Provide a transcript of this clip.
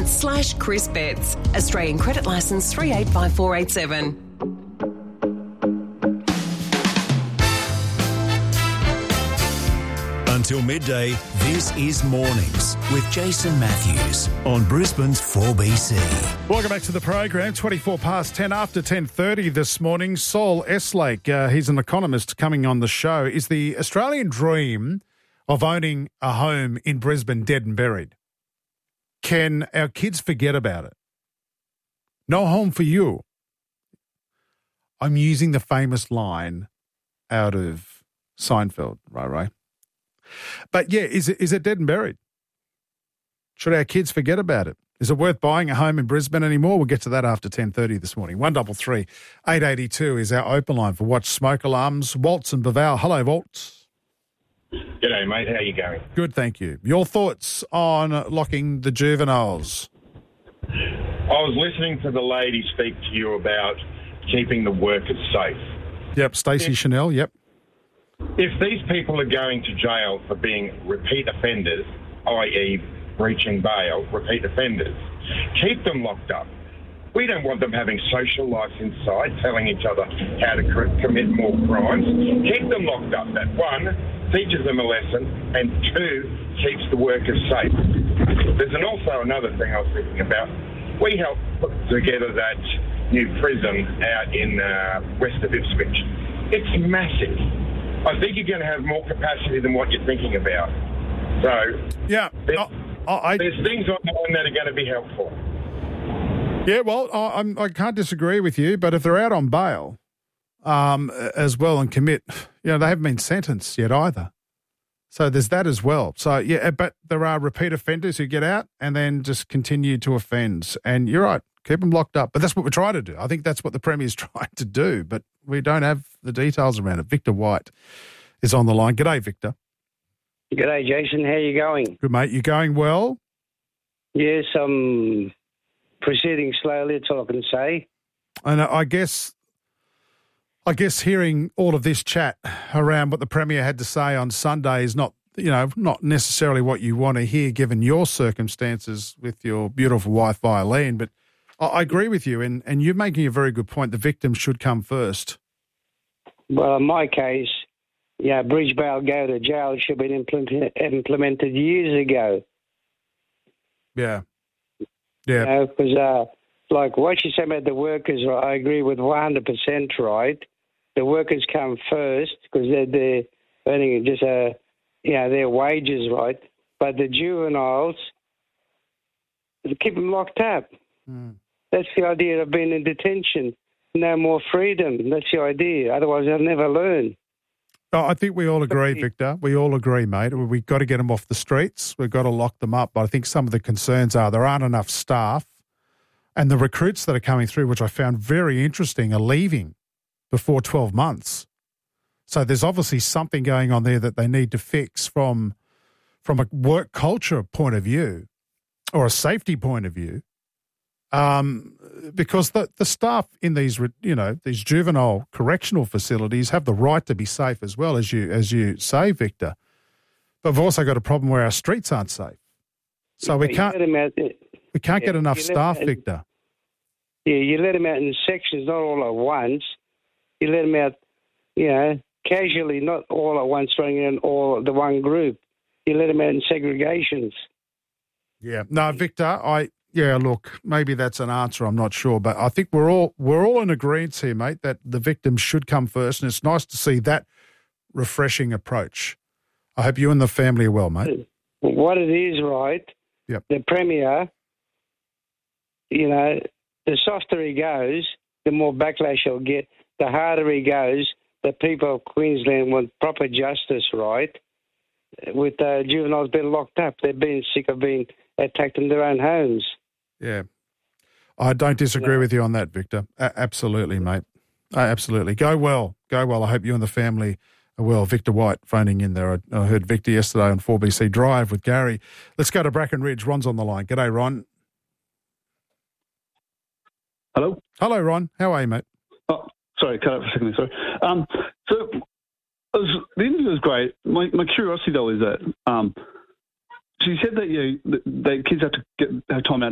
betfair.com.au/chrisbets. Australian credit licence 385487. Until midday, this is Mornings with Jason Matthews on Brisbane's 4BC. Welcome back to the program. 24 past 10 after 10:30 this morning. Saul Eslake, he's an economist coming on the show. Is the Australian dream of owning a home in Brisbane dead and buried? Can our kids forget about it? No home for you. I'm using the famous line out of Seinfeld, right? But yeah, is it dead and buried? Should our kids forget about it? Is it worth buying a home in Brisbane anymore? We'll get to that after 10:30 this morning. 133 882 is our open line for Watch Smoke Alarms. Waltz and Baval. Hello, Waltz. G'day, mate. How you going? Good, thank you. Your thoughts on locking the juveniles? I was listening to the lady speak to you about keeping the workers safe. Yep, Stacey Chanel, yep. If these people are going to jail for being repeat offenders, i.e. breaching bail, repeat offenders, keep them locked up. We don't want them having social life inside, telling each other how to commit more crimes. Keep them locked up. That, one, teaches them a lesson, and two, keeps the workers safe. There's also another thing I was thinking about. We helped put together that new prison out in west of Ipswich. It's massive. I think you're going to have more capacity than what you're thinking about. So, yeah, there's things online that are going to be helpful. Yeah, well, I can't disagree with you, but if they're out on bail as well and commit, they haven't been sentenced yet either. So there's that as well. So, yeah, but there are repeat offenders who get out and then just continue to offend. And you're right, keep them locked up. But that's what we're trying to do. I think that's what the Premier's trying to do, but we don't have the details around it. Victor White is on the line. G'day, Victor. G'day, Jason. How you going? Good, mate. You going well? Yes, I'm proceeding slowly, that's all I can say. And I guess hearing all of this chat around what the Premier had to say on Sunday is not necessarily what you want to hear given your circumstances with your beautiful wife, Eileen, but I agree with you, and you're making a very good point. The victim should come first. Well, in my case, breach bail, go to jail should have been implemented years ago. Yeah. Yeah. Because, like what you said about the workers, I agree with 100%, right? The workers come first because they're earning just, their wages, right? But the juveniles, keep them locked up. Mm. That's the idea of being in detention. No more freedom. That's the idea. Otherwise, they'll never learn. Oh, I think we all agree, Victor. We all agree, mate. We've got to get them off the streets. We've got to lock them up. But I think some of the concerns are there aren't enough staff, and the recruits that are coming through, which I found very interesting, are leaving before 12 months. So there's obviously something going on there that they need to fix from a work culture point of view or a safety point of view. Because the staff in these juvenile correctional facilities have the right to be safe as well, as you say, Victor. But we've also got a problem where our streets aren't safe. So we can't get enough staff, Victor. Yeah, you let them out in sections, not all at once. You let them out, casually, not all at once, throwing in all the one group. You let them out in segregations. Yeah. No, Victor, look, maybe that's an answer. I'm not sure, but I think we're all in agreement here, mate, that the victims should come first, and it's nice to see that refreshing approach. I hope you and the family are well, mate. What it is, right? Yep. The Premier, the softer he goes, the more backlash he'll get. The harder he goes, the people of Queensland want proper justice, right? With juveniles being locked up, they're being sick of being attacked in their own homes. Yeah. I don't disagree with you on that, Victor. Absolutely, mate. Absolutely. Go well. I hope you and the family are well. Victor White phoning in there. I heard Victor yesterday on 4BC Drive with Gary. Let's go to Bracken Ridge. Ron's on the line. G'day, Ron. Hello? Hello, Ron. How are you, mate? Oh, sorry, cut out for a second. Sorry. The interview was great. My curiosity, though, is that she said that that kids have to have time out